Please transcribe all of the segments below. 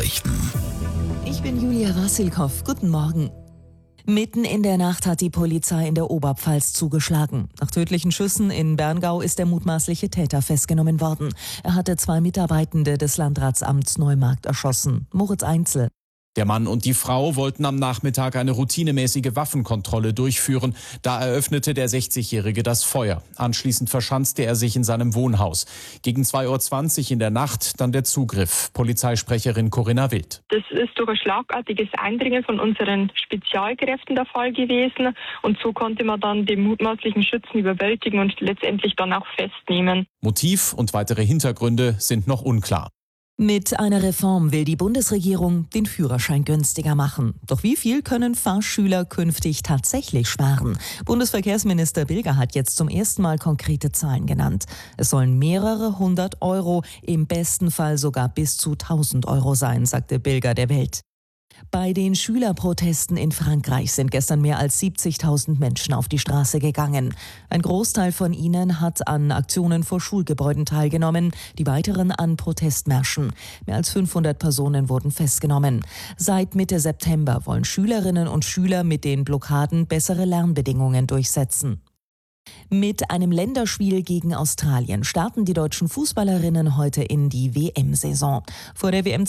Nachrichten. Ich bin Julia Wassilkow. Guten Morgen. Mitten in der Nacht hat die Polizei in der Oberpfalz zugeschlagen. Nach tödlichen Schüssen in Berngau ist der mutmaßliche Täter festgenommen worden. Er hatte 2 Mitarbeitende des Landratsamts Neumarkt erschossen. Moritz Einzel. Der Mann und die Frau wollten am Nachmittag eine routinemäßige Waffenkontrolle durchführen. Da eröffnete der 60-Jährige das Feuer. Anschließend verschanzte er sich in seinem Wohnhaus. Gegen 2:20 Uhr in der Nacht dann der Zugriff. Polizeisprecherin Corinna Wild. Das ist durch ein schlagartiges Eindringen von unseren Spezialkräften der Fall gewesen. Und so konnte man dann den mutmaßlichen Schützen überwältigen und letztendlich dann auch festnehmen. Motiv und weitere Hintergründe sind noch unklar. Mit einer Reform will die Bundesregierung den Führerschein günstiger machen. Doch wie viel können Fahrschüler künftig tatsächlich sparen? Bundesverkehrsminister Bilger hat jetzt zum ersten Mal konkrete Zahlen genannt. Es sollen mehrere 100 Euro, im besten Fall sogar bis zu 1.000 Euro sein, sagte Bilger der Welt. Bei den Schülerprotesten in Frankreich sind gestern mehr als 70.000 Menschen auf die Straße gegangen. Ein Großteil von ihnen hat an Aktionen vor Schulgebäuden teilgenommen, die weiteren an Protestmärschen. Mehr als 500 Personen wurden festgenommen. Seit Mitte September wollen Schülerinnen und Schüler mit den Blockaden bessere Lernbedingungen durchsetzen. Mit einem Länderspiel gegen Australien starten die deutschen Fußballerinnen heute in die WM-Saison. Vor der WM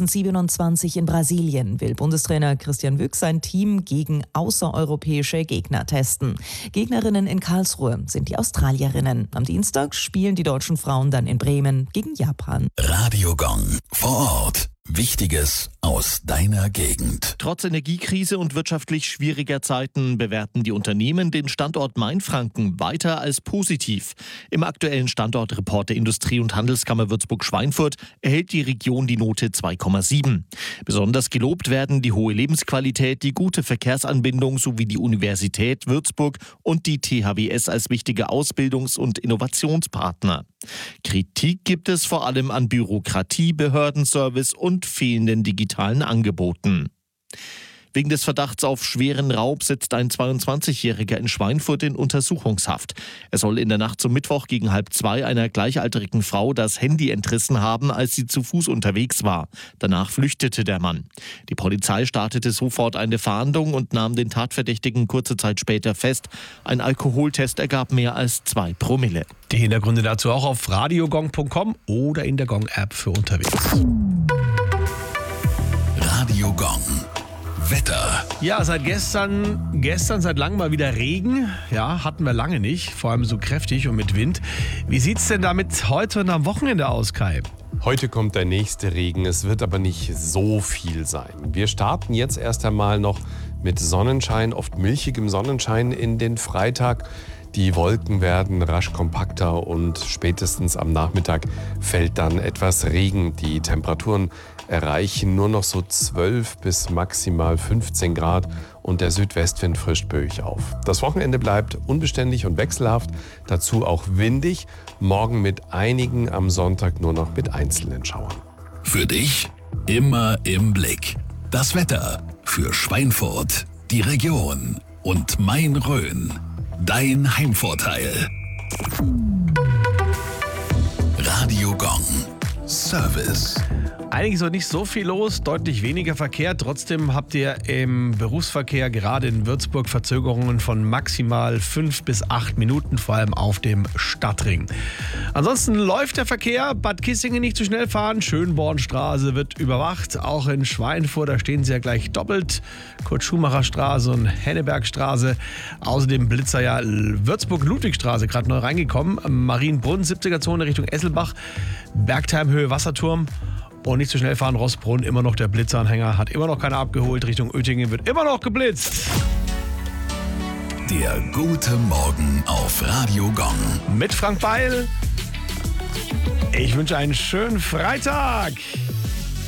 2027 in Brasilien will Bundestrainer Christian Wück sein Team gegen außereuropäische Gegner testen. Gegnerinnen in Karlsruhe sind die Australierinnen. Am Dienstag spielen die deutschen Frauen dann in Bremen gegen Japan. Radio Gong vor Ort. Wichtiges aus deiner Gegend. Trotz Energiekrise und wirtschaftlich schwieriger Zeiten bewerten die Unternehmen den Standort Mainfranken weiter als positiv. Im aktuellen Standortreport der Industrie- und Handelskammer Würzburg-Schweinfurt erhält die Region die Note 2,7. Besonders gelobt werden die hohe Lebensqualität, die gute Verkehrsanbindung sowie die Universität Würzburg und die THWS als wichtige Ausbildungs- und Innovationspartner. Kritik gibt es vor allem an Bürokratie, Behördenservice und fehlenden digitalen Angeboten. Wegen des Verdachts auf schweren Raub sitzt ein 22-Jähriger in Schweinfurt in Untersuchungshaft. Er soll in der Nacht zum Mittwoch gegen 1:30 einer gleichaltrigen Frau das Handy entrissen haben, als sie zu Fuß unterwegs war. Danach flüchtete der Mann. Die Polizei startete sofort eine Fahndung und nahm den Tatverdächtigen kurze Zeit später fest. Ein Alkoholtest ergab mehr als 2 Promille. Die Hintergründe dazu auch auf radiogong.com oder in der Gong-App für unterwegs. Radio Gong. Wetter. Ja, seit gestern seit langem mal wieder Regen. Ja, hatten wir lange nicht, vor allem so kräftig und mit Wind. Wie sieht's denn damit heute und am Wochenende aus, Kai? Heute kommt der nächste Regen, es wird aber nicht so viel sein. Wir starten jetzt erst einmal noch mit Sonnenschein, oft milchigem Sonnenschein in den Freitag. Die Wolken werden rasch kompakter und spätestens am Nachmittag fällt dann etwas Regen. Die Temperaturen erreichen nur noch so 12 bis maximal 15 Grad und der Südwestwind frischt böig auf. Das Wochenende bleibt unbeständig und wechselhaft, dazu auch windig. Morgen mit einigen, am Sonntag nur noch mit einzelnen Schauern. Für dich immer im Blick. Das Wetter für Schweinfurt, die Region und Main-Rhön. Dein Heimvorteil. Radio Gong. Service. Eigentlich ist noch nicht so viel los, deutlich weniger Verkehr. Trotzdem habt ihr im Berufsverkehr gerade in Würzburg Verzögerungen von maximal 5 bis 8 Minuten, vor allem auf dem Stadtring. Ansonsten läuft der Verkehr. Bad Kissingen nicht zu schnell fahren. Schönbornstraße wird überwacht. Auch in Schweinfurt, da stehen sie ja gleich doppelt. Kurt-Schumacher-Straße und Hennebergstraße. Außerdem Blitzer ja Würzburg-Ludwigstraße, gerade neu reingekommen. Marienbrunn, 70er-Zone Richtung Esselbach. Bergtheim-Höhe Wasserturm. Und nicht zu schnell fahren, Rossbrunn, immer noch der Blitzeranhänger, hat immer noch keiner abgeholt. Richtung Oettingen wird immer noch geblitzt. Der gute Morgen auf Radio Gong. Mit Frank Beil. Ich wünsche einen schönen Freitag.